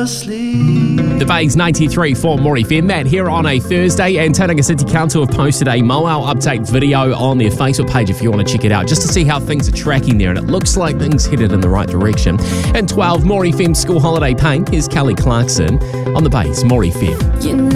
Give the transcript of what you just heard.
asleep. The Bay's 93.4 More FM, that here on a Thursday, and Tauranga City Council have posted a Moao update video on their Facebook page if you want to check it out, just to see how things are tracking there, and it looks like things headed in the right direction. And 12, More FM school holiday pain. Here's Kelly Clarkson on the Bay's More FM.